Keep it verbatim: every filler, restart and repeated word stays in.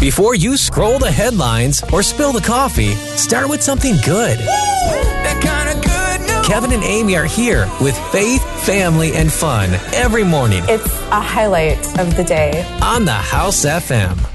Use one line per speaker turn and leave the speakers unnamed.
Before you scroll the headlines or spill the coffee, start with something good. That kind of good news. Kevin and Amy are here with faith, family, and fun every morning.
It's a highlight of the day.
On the House F M.